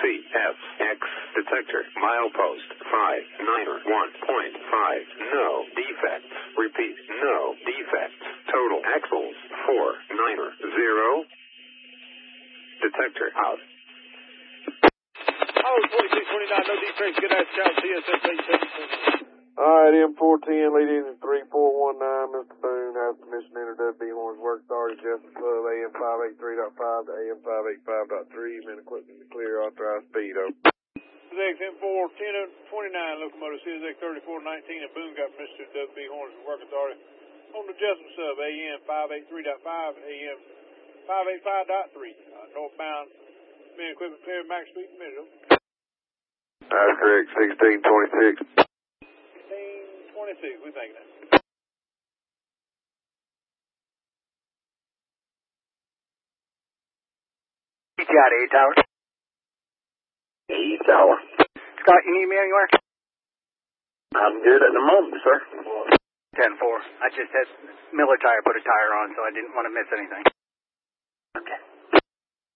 CFX detector milepost 591.5. No defects. Repeat, no defects. Total axles 490. Detector out. Oh, 2629, no defects. Good night, Charles. CSS 877. Alright, M410, lead engine 3419, Mr. Boone has permission to enter W.B. Horns Work Authority, Jessup Sub, AM 583.5 to AM 585.3, men equipment to clear, authorized speed, over. CSX M410 29, locomotive CSX 3419, and Boone got permission to W.B. Horns Work Authority on the Jessup Sub, AM 583.5 and AM 585.3, northbound, men equipment clear, max speed permitted, over. That's correct, 1626. 1626, we think that. PTI to 8 Tower. 8 Tower. Scott, you need me anywhere? I'm good at the moment, sir. 10-4. I just had Miller Tire put a tire on, so I didn't want to miss anything.